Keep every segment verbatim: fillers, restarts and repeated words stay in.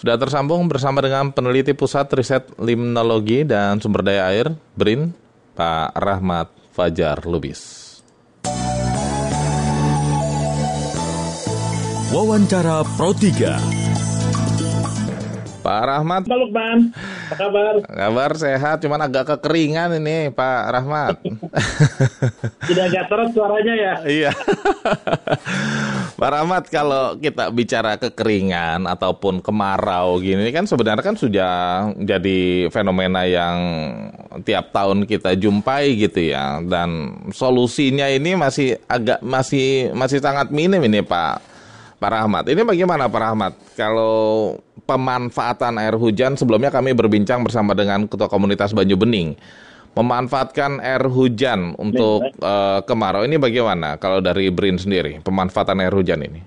Sudah tersambung bersama dengan peneliti Pusat Riset Limnologi dan Sumber Daya Air, B R I N, Pak Rahmat Fajar Lubis. Wawancara Pro tiga. Pak Rahmat. Halo Lukman, apa kabar? Kabar sehat, cuman agak kekeringan ini Pak Rahmat. Tidak agak seret suaranya ya? Iya. Pak Rahmat, kalau kita bicara kekeringan ataupun kemarau gini kan sebenarnya kan sudah jadi fenomena yang tiap tahun kita jumpai gitu ya, dan solusinya ini masih agak masih masih sangat minim ini Pak Pak Rahmat. Ini bagaimana Pak Rahmat? Kalau pemanfaatan air hujan, sebelumnya kami berbincang bersama dengan Ketua Komunitas Banyu Bening. Memanfaatkan air hujan untuk uh, kemarau ini bagaimana kalau dari B R I N sendiri, pemanfaatan air hujan ini?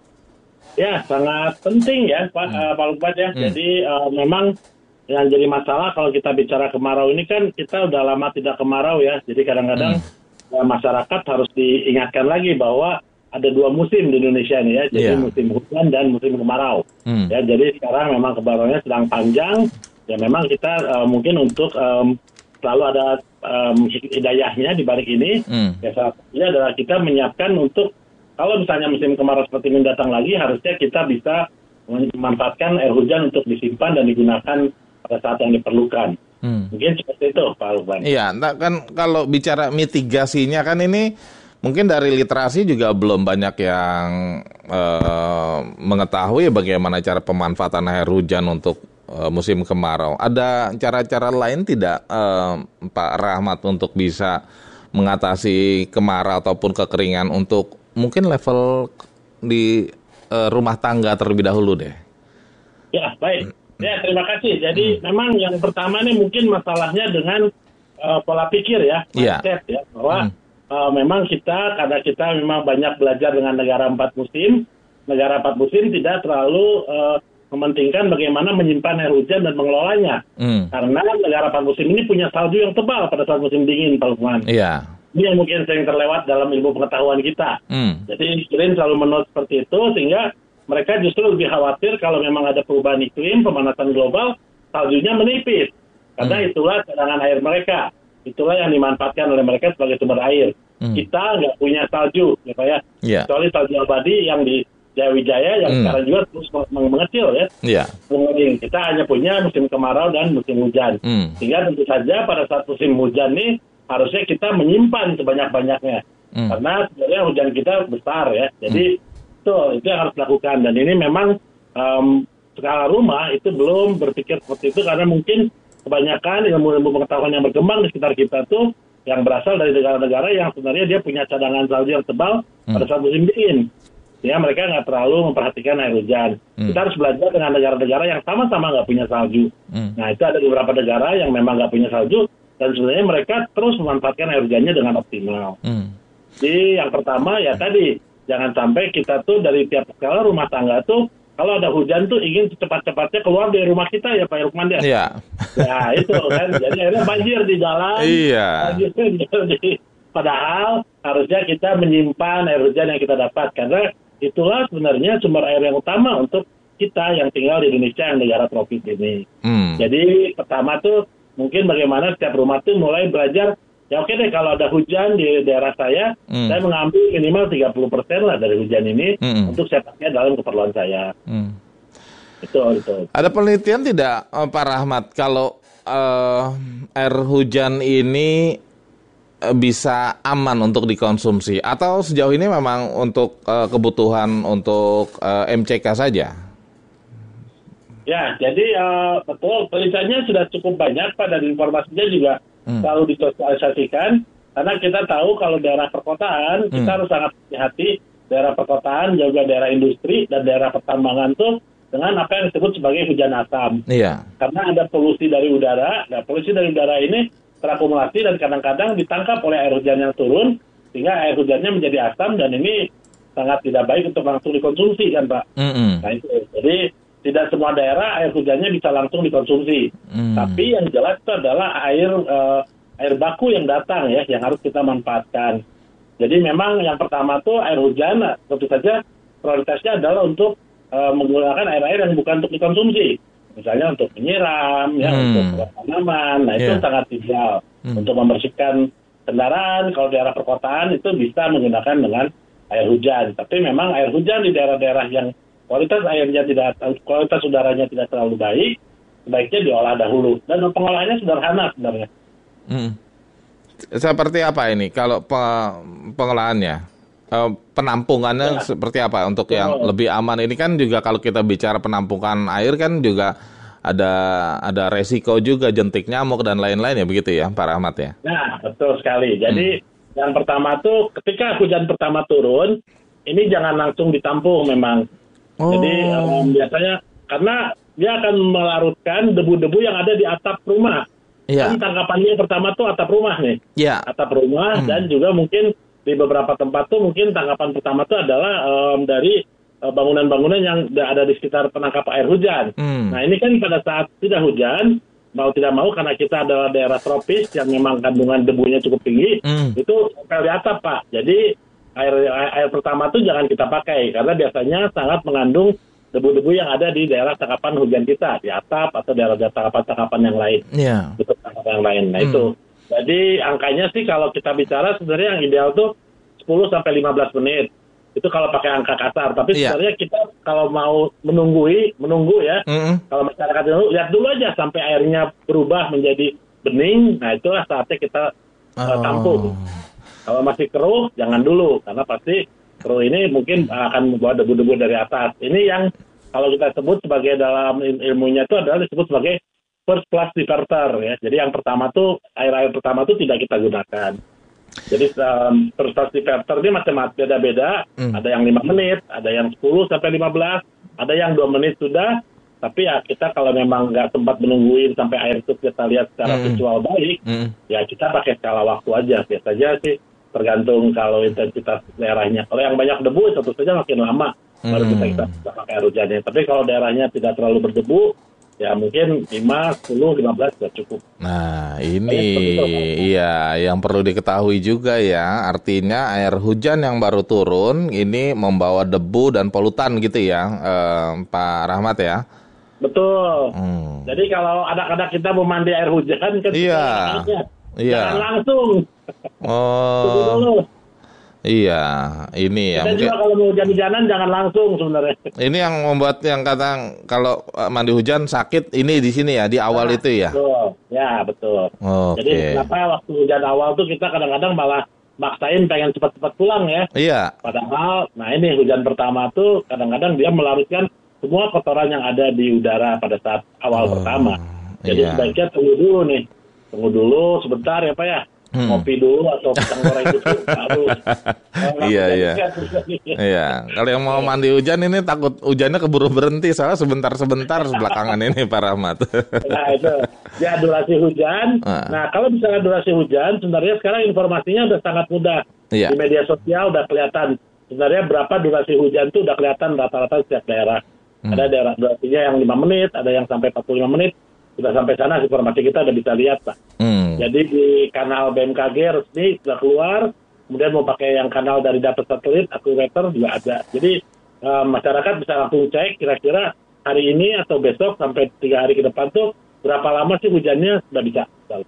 Ya, sangat penting ya Pak, hmm. uh, Pak Lukman ya. Hmm. Jadi uh, memang yang jadi masalah kalau kita bicara kemarau ini kan kita udah lama tidak kemarau ya. Jadi kadang-kadang hmm. uh, masyarakat harus diingatkan lagi bahwa ada dua musim di Indonesia ini ya, jadi yeah. musim hujan dan musim kemarau. Hmm. Ya, jadi sekarang memang kemaraunya sedang panjang. Ya memang kita uh, mungkin untuk um, selalu ada um, hidayahnya di balik ini. Hmm. Ya salah satunya adalah kita menyiapkan untuk kalau misalnya musim kemarau seperti ini datang lagi, harusnya kita bisa memanfaatkan air hujan untuk disimpan dan digunakan pada saat yang diperlukan. Hmm. Mungkin seperti itu, Pak Lukman. Iya, nah kan kalau bicara mitigasinya kan ini mungkin dari literasi juga belum banyak yang uh, mengetahui bagaimana cara pemanfaatan air hujan untuk uh, musim kemarau. Ada cara-cara lain tidak uh, Pak Rahmat untuk bisa mengatasi kemarau ataupun kekeringan untuk mungkin level di uh, rumah tangga terlebih dahulu deh? Ya, baik. Ya, terima kasih. Jadi hmm. memang yang pertama nih mungkin masalahnya dengan uh, pola pikir ya, mindset ya, ya bahwa hmm. Uh, memang kita, karena kita memang banyak belajar dengan negara empat musim, negara empat musim tidak terlalu uh, mementingkan bagaimana menyimpan air hujan dan mengelolanya. Mm. Karena negara empat musim ini punya salju yang tebal pada saat musim dingin, Pak Lukman. Iya. Ini yang mungkin sering terlewat dalam ilmu pengetahuan kita. Mm. Jadi Kirin selalu menurut seperti itu, sehingga mereka justru lebih khawatir kalau memang ada perubahan iklim, pemanasan global, saljunya menipis. Karena mm. itulah cadangan air mereka. Itulah yang dimanfaatkan oleh mereka sebagai sumber air. Hmm. Kita nggak punya salju, ya Pak ya. Yeah. Kecuali salju abadi yang di Jayawijaya yang hmm. sekarang juga terus mengecil ya. Yeah. Kemudian kita hanya punya musim kemarau dan musim hujan. Hmm. Sehingga tentu saja pada saat musim hujan ini harusnya kita menyimpan sebanyak-banyaknya. Hmm. Karena sebenarnya hujan kita besar ya. Jadi hmm. itu, itu yang harus dilakukan. Dan ini memang um, skala rumah itu belum berpikir seperti itu karena mungkin kebanyakan ilmu-ilmu pengetahuan yang berkembang di sekitar kita tuh yang berasal dari negara-negara yang sebenarnya dia punya cadangan salju yang tebal hmm. pada saat musim dingin. Ya mereka nggak terlalu memperhatikan air hujan. Hmm. Kita harus belajar dengan negara-negara yang sama-sama nggak punya salju. Hmm. Nah itu ada beberapa negara yang memang nggak punya salju dan sebenarnya mereka terus memanfaatkan air hujannya dengan optimal. Hmm. Jadi yang pertama ya tadi jangan sampai kita tuh dari tiap skala rumah tangga tuh kalau ada hujan tuh ingin cepat-cepatnya keluar dari rumah kita ya Pak Lukman ya. Iya. Ya itu kan. Jadi akhirnya banjir di jalan. Iya. Banjir di, padahal harusnya kita menyimpan air hujan yang kita dapat. Karena itulah sebenarnya sumber air yang utama untuk kita yang tinggal di Indonesia yang negara tropis ini. Hmm. Jadi pertama tuh mungkin bagaimana setiap rumah tuh mulai belajar. Ya oke deh kalau ada hujan di daerah saya, hmm. saya mengambil minimal tiga puluh persen lah dari hujan ini hmm. untuk saya pakai dalam keperluan saya. Hmm. Itu, itu. Ada penelitian tidak Pak Rahmat kalau uh, air hujan ini uh, bisa aman untuk dikonsumsi atau sejauh ini memang untuk uh, kebutuhan untuk uh, M C K saja? Ya, jadi uh, betul penelitiannya sudah cukup banyak Pak dan informasinya juga Hmm. selalu disosialisasikan karena kita tahu kalau daerah perkotaan hmm. kita harus sangat hati-hati daerah perkotaan juga daerah industri dan daerah pertambangan tuh dengan apa yang disebut sebagai hujan asam. Iya. Karena ada polusi dari udara, nah polusi dari udara ini terakumulasi dan kadang-kadang ditangkap oleh air hujan yang turun sehingga air hujannya menjadi asam dan ini sangat tidak baik untuk langsung dikonsumsi kan Pak. Mm-hmm. Nah itu jadi tidak semua daerah air hujannya bisa langsung dikonsumsi. Hmm. Tapi yang jelas itu adalah air uh, air baku yang datang ya, yang harus kita manfaatkan. Jadi memang yang pertama tuh air hujan, tentu saja prioritasnya adalah untuk uh, menggunakan air-air yang bukan untuk dikonsumsi. Misalnya untuk menyiram, ya, hmm. untuk tanaman. Nah, itu yeah. sangat ideal. Hmm. Untuk membersihkan kendaraan, kalau daerah perkotaan itu bisa menggunakan dengan air hujan. Tapi memang air hujan di daerah-daerah yang kualitas airnya tidak, kualitas udaranya tidak terlalu baik, sebaiknya diolah dahulu. Dan pengolahannya sederhana sebenarnya. Hmm. Seperti apa ini kalau pe- pengolahannya? Uh, penampungannya ya. Seperti apa untuk yang oh. lebih aman? Ini kan juga kalau kita bicara penampungan air kan juga ada ada resiko juga jentik nyamuk dan lain-lain ya, begitu ya Pak Rahmat ya? Nah, betul sekali. Jadi hmm. yang pertama tuh ketika hujan pertama turun, ini jangan langsung ditampung memang. Oh. Jadi um, biasanya karena dia akan melarutkan debu-debu yang ada di atap rumah. Ya. Kan tangkapannya pertama tuh atap rumah nih. Ya. Atap rumah hmm. dan juga mungkin di beberapa tempat tuh mungkin tangkapan pertama itu adalah um, dari uh, bangunan-bangunan yang ada di sekitar penangkap air hujan. Hmm. Nah ini kan pada saat tidak hujan, mau tidak mau karena kita adalah daerah tropis yang memang kandungan debunya cukup tinggi, hmm. itu nempel di atap Pak. Jadi air, air air pertama itu jangan kita pakai karena biasanya sangat mengandung debu-debu yang ada di daerah tangkapan hujan kita, di atap atau daerah-daerah tangkapan-tangkapan yang lain. Yeah. Gitu, tangkapan yang lain. Nah hmm. itu. Jadi angkanya sih kalau kita bicara sebenarnya yang ideal tuh sepuluh sampai lima belas menit. Itu kalau pakai angka kasar. Tapi yeah. sebenarnya kita kalau mau menunggui, menunggu ya. Mm-hmm. Kalau masyarakat dulu, lihat dulu aja sampai airnya berubah menjadi bening. Nah itulah saatnya kita oh. uh, tampung. Kalau masih keruh, jangan dulu. Karena pasti keruh ini mungkin akan membawa debu-debu dari atas. Ini yang kalau kita sebut sebagai dalam ilmunya itu adalah disebut sebagai first class diverter ya. Jadi yang pertama tuh air-air pertama tuh tidak kita gunakan. Jadi um, first class diverter ini macam-macam beda-beda. Hmm. Ada yang lima menit, ada yang sepuluh sampai lima belas, ada yang dua menit sudah. Tapi ya kita kalau memang nggak sempat menungguin sampai air itu kita lihat secara hmm. visual baik, hmm. ya kita pakai skala waktu aja. Biasanya sih tergantung kalau intensitas daerahnya. Kalau yang banyak debu tentu saja makin lama hmm. baru kita, kita pakai air hujannya. Tapi kalau daerahnya tidak terlalu berdebu, ya mungkin lima, sepuluh, lima belas sudah cukup. Nah ini iya yang perlu diketahui juga ya. Artinya air hujan yang baru turun ini membawa debu dan polutan gitu ya eh, Pak Rahmat ya. Betul. Hmm. Jadi kalau anak-anak kita mau mandi air hujan kan iya. Iya. Jangan langsung. Oh. Iya, ini ya. Dan juga kalau mau hujan-hujanan jangan langsung sebenarnya. Ini yang membuat yang kata kalau mandi hujan sakit ini di sini ya, di awal nah, itu ya. Betul, ya betul. Okay. Jadi kenapa waktu hujan awal tuh kita kadang-kadang malah maksain pengen cepat-cepat pulang ya. Iya. Padahal, nah ini hujan pertama tuh kadang-kadang dia melarutkan semua kotoran yang ada di udara pada saat awal oh, pertama. Jadi iya. sebaiknya tunggu dulu nih, tunggu dulu sebentar ya Pak ya. Hmm. Ngopi dulu atau pisang goreng itu harus. Iya iya. Iya. Kalau yang mau mandi hujan ini takut hujannya keburu berhenti soalnya sebentar-sebentar belakangan ini Pak Rahmat. Nah itu ya durasi hujan. Nah, nah kalau misalnya durasi hujan sebenarnya sekarang informasinya udah sangat mudah iya. Di media sosial udah kelihatan sebenarnya berapa durasi hujan itu udah kelihatan rata-rata setiap daerah. Hmm. Ada daerah durasinya yang lima menit, ada yang sampai empat puluh lima menit. Sudah sampai sana informasi kita udah bisa lihat Pak. Hmm. Jadi di kanal B M K G resmi sudah keluar, kemudian mau pakai yang kanal dari data satelit, AccuWeather juga ada. Jadi uh, masyarakat bisa langsung cek kira-kira hari ini atau besok sampai tiga hari ke depan tuh berapa lama sih hujannya sudah bisa.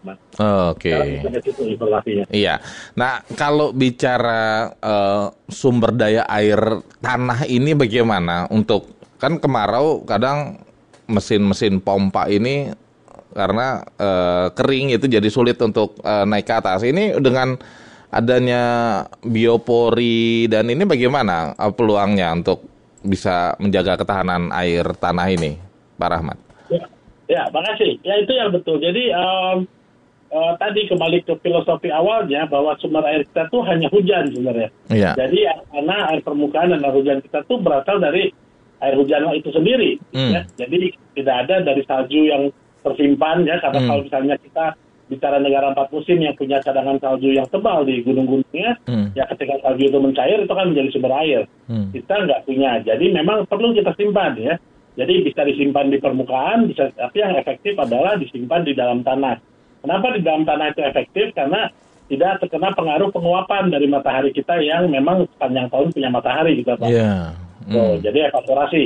Oke. Okay. Informasinya. Iya. Nah kalau bicara uh, sumber daya air tanah ini bagaimana untuk kan kemarau kadang mesin-mesin pompa ini karena uh, kering itu jadi sulit untuk uh, naik ke atas. Ini dengan adanya biopori dan ini bagaimana uh, peluangnya untuk bisa menjaga ketahanan air tanah ini, Pak Rahmat? Ya, ya makasih. Ya itu yang betul. Jadi um, uh, tadi kembali ke filosofi awalnya bahwa sumber air kita tuh hanya hujan sebenarnya. Ya. Jadi karena air permukaan dan air hujan kita tuh berasal dari air hujan itu sendiri, hmm. ya. Jadi tidak ada dari salju yang tersimpan ya, karena hmm. kalau misalnya kita bicara negara empat musim yang punya cadangan salju yang tebal di gunung-gunungnya, hmm. ya ketika salju itu mencair itu kan menjadi sumber air. Hmm. Kita nggak punya, jadi memang perlu kita simpan ya. Jadi bisa disimpan di permukaan, bisa, tapi yang efektif adalah disimpan di dalam tanah. Kenapa di dalam tanah itu efektif? Karena tidak terkena pengaruh penguapan dari matahari kita yang memang sepanjang tahun punya matahari gitu Pak. Yeah. So, hmm. jadi evaporasi.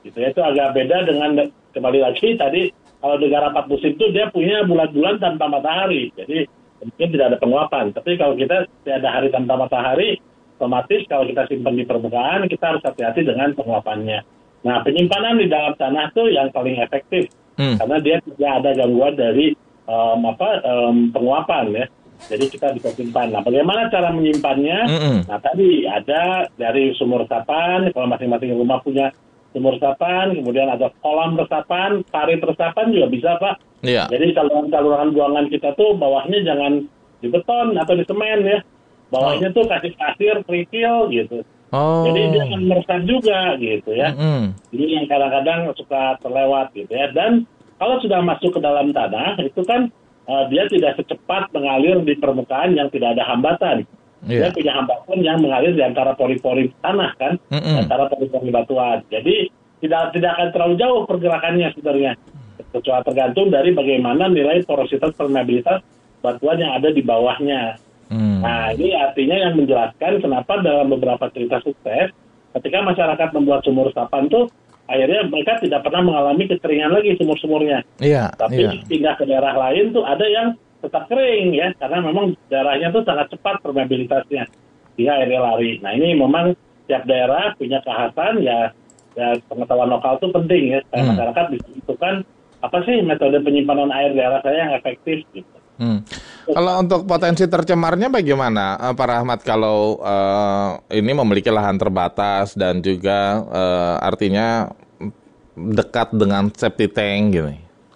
Gitu ya, itu agak beda dengan kembali lagi tadi kalau negara empat musim itu dia punya bulan-bulan tanpa matahari, jadi mungkin tidak ada penguapan. Tapi kalau kita tidak ada hari tanpa matahari, otomatis kalau kita simpan di permukaan kita harus hati-hati dengan penguapannya. Nah, penyimpanan di dalam tanah tuh yang paling efektif hmm. karena dia tidak ada gangguan dari um, apa um, penguapan ya. Jadi kita bisa simpan. Nah, bagaimana cara menyimpannya? Mm-hmm. Nah, tadi ada dari sumur resapan, kalau masing-masing rumah punya sumur resapan, kemudian ada kolam resapan, parit resapan juga bisa, Pak. Yeah. Jadi saluran-saluran buangan kita tuh bawahnya jangan di beton atau di semen ya. Bawahnya oh. tuh kasih pasir, kerikil gitu. Oh. Jadi dia akan meresap juga gitu ya. Mm-hmm. Ini yang kadang-kadang suka terlewat gitu ya. Dan kalau sudah masuk ke dalam tanah, itu kan Uh, dia tidak secepat mengalir di permukaan yang tidak ada hambatan. Yeah. Dia punya hambatan yang mengalir di antara pori-pori tanah kan, mm-hmm. antara pori-pori batuan. Jadi tidak tidak akan terlalu jauh pergerakannya sebenarnya. Kecuali tergantung dari bagaimana nilai porositas permeabilitas batuan yang ada di bawahnya. Mm. Nah, ini artinya yang menjelaskan kenapa dalam beberapa cerita sukses, ketika masyarakat membuat sumur resapan tuh akhirnya mereka tidak pernah mengalami kekeringan lagi sumur-sumurnya. Iya. Tapi iya. pindah ke daerah lain tuh ada yang tetap kering ya, karena memang daerahnya tuh sangat cepat permeabilitasnya, sehingga airnya lari. Nah ini memang tiap daerah punya kekhasan ya, ya pengetahuan lokal tuh penting ya, supaya hmm. masyarakat bisa menentukan apa sih metode penyimpanan air daerah saya yang efektif gitu. Hmm. Kalau untuk potensi tercemarnya bagaimana, Pak Rahmat? Kalau uh, ini memiliki lahan terbatas dan juga uh, artinya dekat dengan septic tank gitu.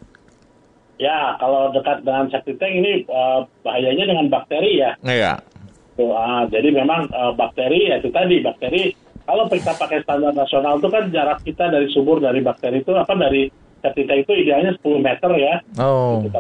Ya, kalau dekat dengan septic tank ini uh, bahayanya dengan bakteri ya. Iya. Tuh, uh, jadi memang uh, bakteri ya itu tadi bakteri. Kalau kita pakai standar nasional itu kan jarak kita dari sumur dari bakteri itu apa dari septic tank itu idealnya sepuluh meter ya. Oh. Gitu.